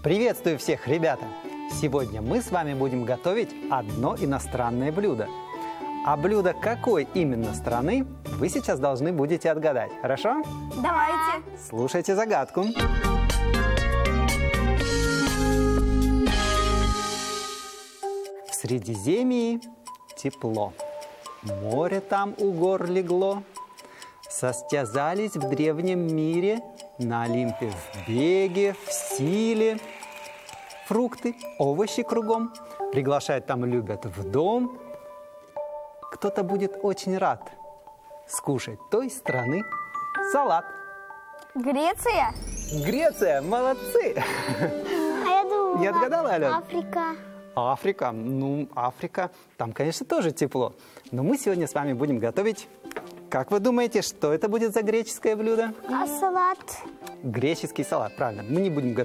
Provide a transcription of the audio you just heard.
Приветствую всех, ребята! Сегодня мы с вами будем готовить одно иностранное блюдо. А блюдо какой именно страны, вы сейчас должны будете отгадать. Хорошо? Давайте. Слушайте загадку. В Средиземье тепло, море там у гор легло. Состязались в древнем мире на Олимпе в беге, в силе. Фрукты, овощи кругом, приглашать там любят в дом. Кто-то будет очень рад скушать той страны салат. Греция? Греция, молодцы! А я думала, Не отгадала, Алена? Африка. Африка, Африка, там, конечно, тоже тепло. Но мы сегодня с вами будем готовить, как вы думаете, что это будет за греческое блюдо? А салат? Греческий салат, правильно. Мы не будем